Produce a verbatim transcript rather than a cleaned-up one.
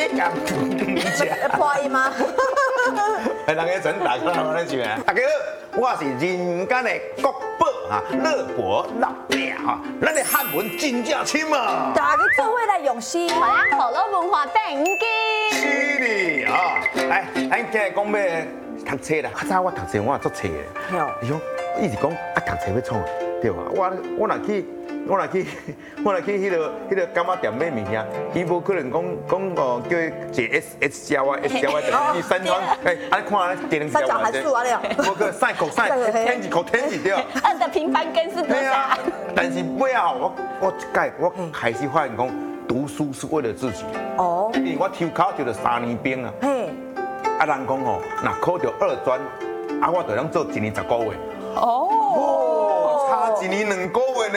敢破音吗？ 哎，人家真大个那像啊！大家好，我是人间的国宝哈，乐博老爹哈，咱的汉文真正深啊！ 大家做伙来用心， 好咱可乐文化变机。 是哩啊！哎，咱今日讲要读册啦，较早我读册我也做册的。 哦你讲，一直讲啊读册要创，对吧？我我若去。我若去，我若去迄个迄个干妈店买物件，伊无可能讲讲哦，叫一 S S 加 Y S 加 Y 等于三双，哎，安尼看安尼电能三角函数啊了， 无个赛口赛，天一口天一对。 二的平方根是多少？ 但是尾啊，我我一届我开始发现讲，读书是为了自己。哦。因为我抽考就了三年兵啊。嘿。啊，人讲吼，若考到二专，啊，我就能做一年十个月。哦。差一年两个月